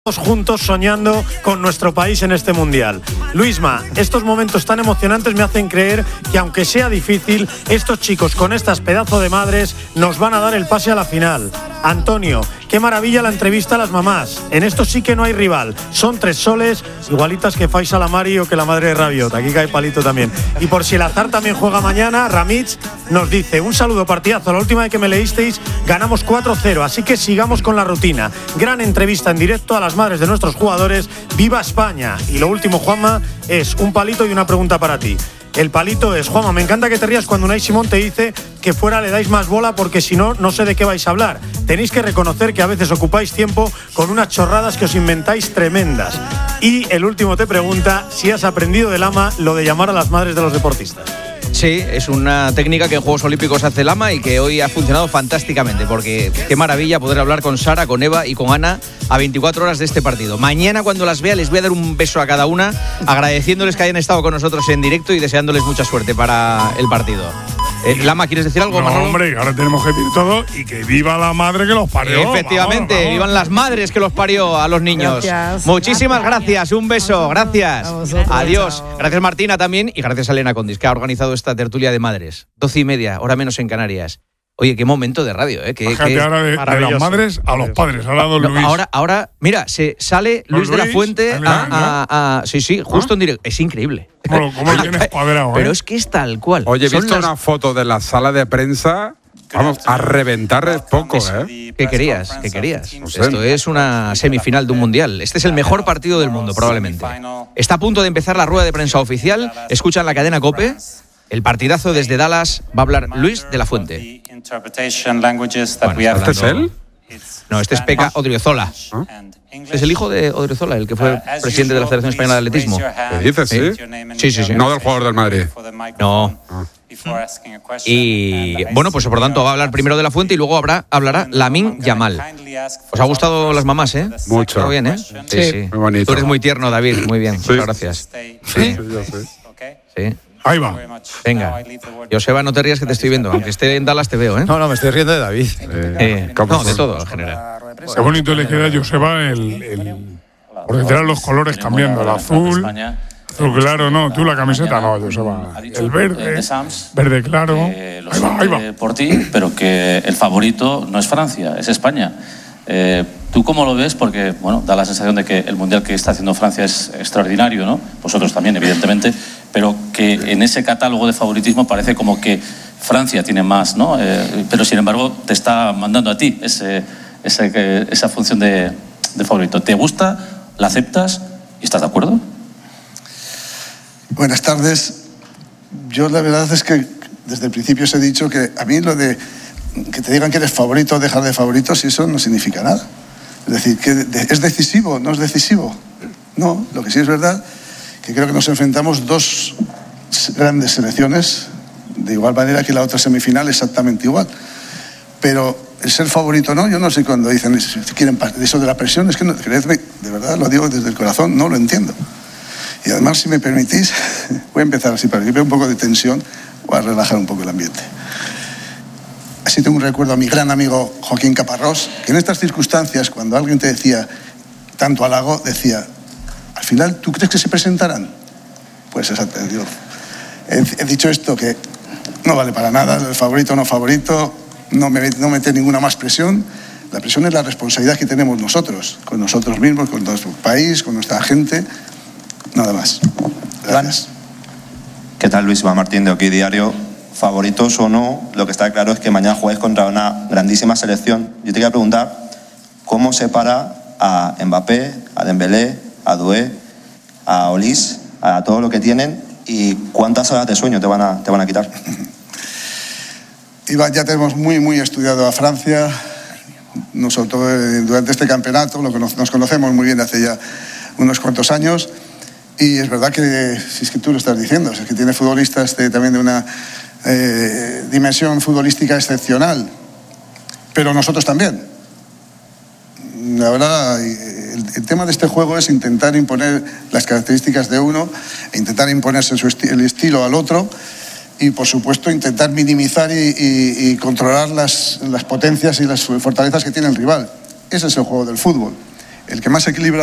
juntos soñando con nuestro país en este mundial. Luisma, estos momentos tan emocionantes me hacen creer que aunque sea difícil, estos chicos con estas pedazos de madres nos van a dar el pase a la final. Antonio, qué maravilla la entrevista a las mamás. En esto sí que no hay rival. Son 3 soles, igualitas que Faisal Amari o que la madre de Rabiot. Aquí cae palito también. Y por si el azar también juega mañana, Ramich nos dice: un saludo, partidazo. La última vez que me leísteis ganamos 4-0, así que sigamos con la rutina. Gran entrevista en directo a las madres de nuestros jugadores. ¡Viva España! Y lo último, Juanma, es un palito y una pregunta para ti. El palito es: Juanma, me encanta que te rías cuando Unai Simón te dice que fuera le dais más bola porque si no, no sé de qué vais a hablar. Tenéis que reconocer que a veces ocupáis tiempo con unas chorradas que os inventáis tremendas. Y el último te pregunta si has aprendido de Lama lo de llamar a las madres de los deportistas. Sí, es una técnica que en Juegos Olímpicos hace Lama y que hoy ha funcionado fantásticamente, porque qué maravilla poder hablar con Sara, con Eva y con Ana a 24 horas de este partido. Mañana, cuando las vea, les voy a dar un beso a cada una, agradeciéndoles que hayan estado con nosotros en directo y deseándoles mucha suerte para el partido. Lama, ¿quieres decir algo, Manolo? No, hombre, ahora tenemos que decir todo y que viva la madre que los parió. Efectivamente, vamos. Vivan las madres que los parió a los niños. Gracias. Muchísimas gracias, un beso, gracias. Adiós. Chao. Gracias, Martina, también, y gracias a Elena Condis, que ha organizado esta tertulia de madres. 12:30, hora menos en Canarias. Oye, qué momento de radio, ¿eh? Fíjate ahora de las madres a los padres. Ahora don Luis. Ahora, mira, se sale Luis de la Fuente sí, justo en directo. Es increíble. ¿Cómo lo tienes cuadrado? Pero es que es tal cual. Oye, he visto una foto de la sala de prensa. Vamos, a reventar es poco, ¿eh? ¿Qué querías? No sé. Esto es una semifinal de un mundial. Este es el mejor partido del mundo, probablemente. Está a punto de empezar la rueda de prensa oficial. Escuchan la cadena COPE. El partidazo desde Dallas va a hablar Luis de la Fuente. ¿Este es él? No, este es Pekka Odriozola. Es el hijo de Odriozola, el que fue presidente de la Federación Española de Atletismo. ¿Qué dices, sí? Sí. No del jugador del Madrid. No. Y bueno, pues por lo tanto va a hablar primero de la Fuente y luego hablará Lamine Yamal. ¿Os ha gustado las mamás, eh? Mucho. ¿Todo bien, eh? Sí. Muy bonito. Tú eres muy tierno, David. Muy bien. Sí. Muchas gracias. Sí, yo sé. Sí. Ahí va. Venga. Joseba, no te rías que te estoy viendo. Aunque esté en Dallas te veo, ¿eh? No, me estoy riendo de David. No, de todo en general. Qué bonito le queda a Joseba porque tendrán los colores cambiando. El azul claro, no. Tú la camiseta no, Joseba. El verde claro. Ahí va. Por ti, pero que el favorito no es Francia, es España. ¿Tú cómo lo ves? Porque, bueno, da la sensación de que el mundial que está haciendo Francia es extraordinario, ¿no? Vosotros también, evidentemente, pero que en ese catálogo de favoritismo parece como que Francia tiene más, ¿no? Pero, sin embargo, te está mandando a ti esa función de favorito. ¿Te gusta? ¿La aceptas? ¿Y estás de acuerdo? Buenas tardes. Yo la verdad es que desde el principio os he dicho que a mí lo de que te digan que eres favorito o dejar de favoritos, eso no significa nada. Es decir, que ¿es decisivo? ¿No es decisivo? No, lo que sí es verdad que creo que nos enfrentamos 2 grandes selecciones de igual manera que la otra semifinal exactamente igual. Pero el ser favorito no, yo no sé cuando dicen quieren eso de la presión, es que no, creedme, de verdad lo digo desde el corazón, no lo entiendo. Y además, si me permitís, voy a empezar así para que vea un poco de tensión, voy a relajar un poco el ambiente. Así tengo un recuerdo a mi gran amigo Joaquín Caparrós, que en estas circunstancias, cuando alguien te decía tanto halago, decía: al final, ¿tú crees que se presentarán? Pues exactamente. He dicho esto, que no vale para nada, el favorito o no favorito, no meter ninguna más presión. La presión es la responsabilidad que tenemos nosotros, con nosotros mismos, con nuestro país, con nuestra gente, nada más. Gracias. ¿Qué tal, Luis? Iván Martín, de OK Diario. Favoritos o no, lo que está claro es que mañana jugáis contra una grandísima selección. Yo te quería preguntar cómo separa a Mbappé, a Dembélé, a Doué, a Olise, a todo lo que tienen, y cuántas horas de sueño te van a quitar. Iván, ya tenemos muy estudiado a Francia, nosotros durante este campeonato, lo que nos conocemos muy bien hace ya unos cuantos años, y es verdad que, si es que tú lo estás diciendo, es que tiene futbolistas también de una dimensión futbolística excepcional, pero nosotros también. La verdad, el tema de este juego es intentar imponer las características de uno e intentar imponerse el estilo al otro y, por supuesto, intentar minimizar y controlar las potencias y las fortalezas que tiene el rival. Ese es el juego del fútbol. el que más equilibra